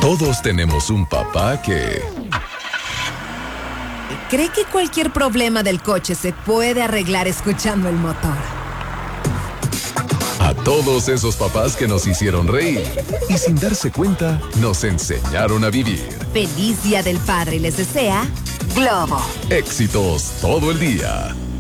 Todos tenemos un papá que cree que cualquier problema del coche se puede arreglar escuchando el motor. A todos esos papás que nos hicieron reír y sin darse cuenta nos enseñaron a vivir. Feliz Día del Padre les desea Globo. Éxitos todo el día.